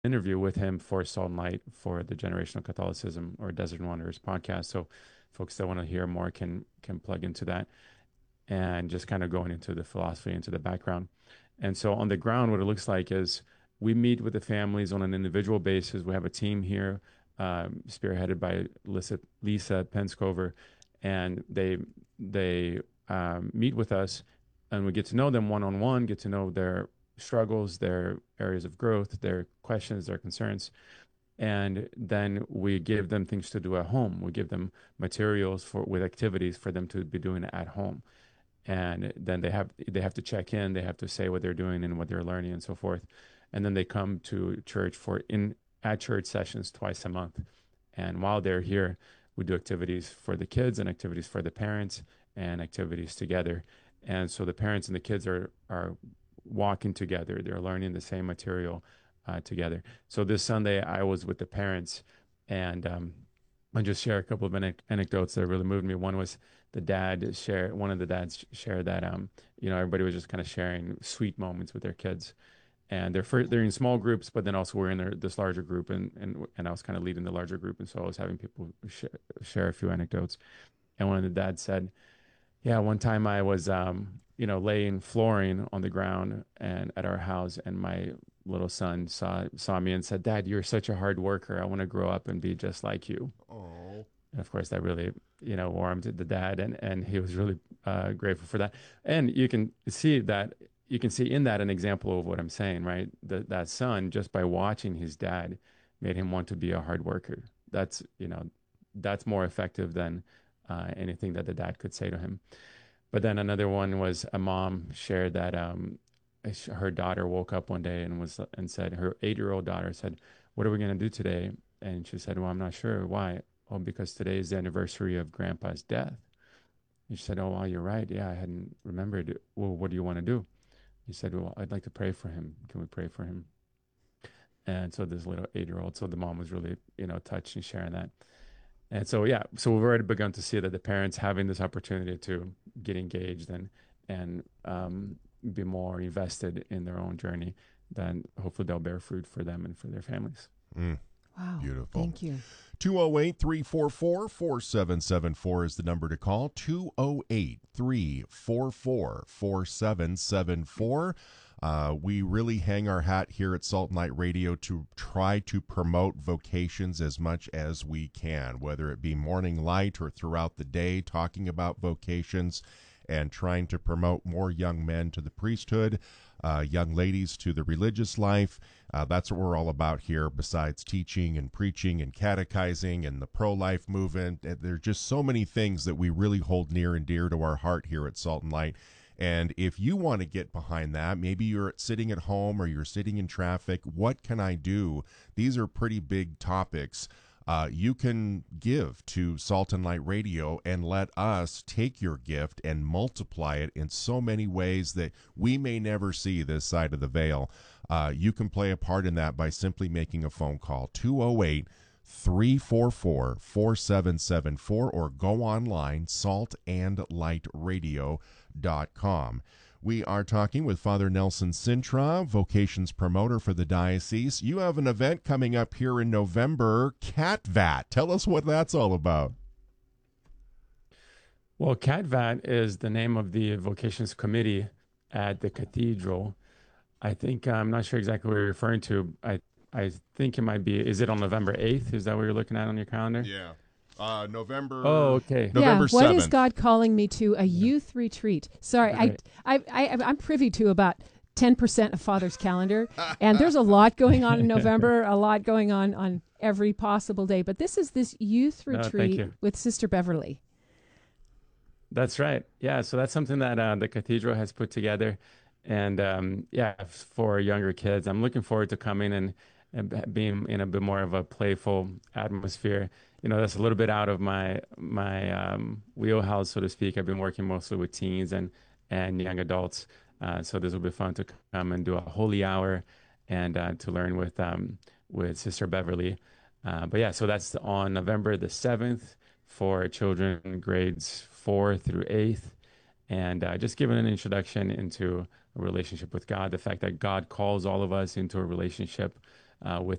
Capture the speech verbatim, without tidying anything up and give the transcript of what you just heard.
interview with him for Salt and Light for the Generational Catholicism or Desert and Wanderers podcast. So folks that want to hear more can can plug into that and just kind of going into the philosophy, into the background. And so on the ground, what it looks like is we meet with the families on an individual basis. We have a team here, um, spearheaded by Lisa, Lisa Penscover, and they they um, meet with us, and we get to know them one on one, get to know their struggles, their areas of growth, their questions, their concerns, and then we give them things to do at home. We give them materials for with activities for them to be doing at home, and then they have they have to check in, they have to say what they're doing and what they're learning and so forth, and then they come to church for in at church sessions twice a month. And while they're here, we do activities for the kids and activities for the parents and activities together. And so the parents and the kids are are walking together, they're learning the same material uh, together. So this Sunday I was with the parents, and um, I'll just share a couple of ane- anecdotes that really moved me. One was the dad share one of the dads shared that um you know everybody was just kind of sharing sweet moments with their kids, and they're fir- they're in small groups, but then also we're in their, this larger group, and and and I was kind of leading the larger group, and so I was having people sh- share a few anecdotes. And one of the dads said, "Yeah, one time I was um you know laying flooring on the ground and at our house, and my little son saw saw me and said, 'Dad, you're such a hard worker. I want to grow up and be just like you.'" Oh, And of course, that really, you know, warmed the dad, and and he was really uh, grateful for that. And you can see that you can see in that an example of what I'm saying, right? That that son, just by watching his dad, made him want to be a hard worker. That's you know, that's more effective than uh, anything that the dad could say to him. But then another one was a mom shared that um, her daughter woke up one day and was and said her eight year old daughter said, "What are we going to do today?" And she said, "Well, I'm not sure. Why?" "Oh, because today is the anniversary of Grandpa's death." And she said, "Oh, well, you're right. Yeah, I hadn't remembered. Well, what do you want to do?" He said, "Well, I'd like to pray for him. Can we pray for him?" And so this little eight year old, so the mom was really, you know, touched and sharing that. And so, yeah, so we've already begun to see that the parents having this opportunity to get engaged and and um, be more invested in their own journey, then hopefully they'll bear fruit for them and for their families. mm, Wow. beautiful. Thank you. two oh eight, three four four, four seven seven four is the number to call. two oh eight, three four four, four seven seven four. Uh, we really hang our hat here at Salt and Light Radio to try to promote vocations as much as we can, whether it be morning light or throughout the day, talking about vocations and trying to promote more young men to the priesthood, uh, young ladies to the religious life. Uh, that's what we're all about here, besides teaching and preaching and catechizing and the pro-life movement. There's just so many things that we really hold near and dear to our heart here at Salt and Light. And if you want to get behind that, maybe you're sitting at home or you're sitting in traffic, what can I do? These are pretty big topics. Uh, you can give to Salt and Light Radio and let us take your gift and multiply it in so many ways that we may never see this side of the veil. Uh, you can play a part in that by simply making a phone call, two oh eight, three four four, four seven seven four, or go online, salt and light radio dot com. We are talking with Father Nelson Sintra, vocations promoter for the diocese. You have an event coming up here in November, CatVat. Tell us what that's all about. Well, CatVat is the name of the vocations committee at the cathedral. I think I'm not sure exactly what you're referring to. I I think it might be. Is it on November eighth? Is that what you're looking at on your calendar? Yeah. Uh, Oh, November okay. Yeah, November what is seventh. God calling me to? A youth retreat. Sorry, I, Right. I, I, I'm privy to about ten percent of Father's calendar, and there's a lot going on in November, a lot going on on every possible day. But this is this youth No, thank retreat you. with Sister Beverly. That's right. Yeah, so that's something that uh, the cathedral has put together, and um, yeah, f- for younger kids, I'm looking forward to coming and, and b- being in a bit more of a playful atmosphere. You know, that's a little bit out of my my um, wheelhouse, so to speak. I've been working mostly with teens and and young adults, uh, so this will be fun to come and do a holy hour and uh, to learn with um, with Sister Beverly. Uh, but yeah, so that's on November the seventh for children grades four through eighth, and uh, just giving an introduction into a relationship with God, the fact that God calls all of us into a relationship uh, with